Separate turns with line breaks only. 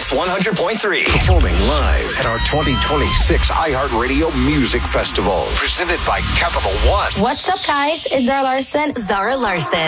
Mix 100.3.
Performing live at our 2026 iHeartRadio Music Festival. Presented by Capital One.
What's up, guys? It's Zara Larson.
Zara Larson.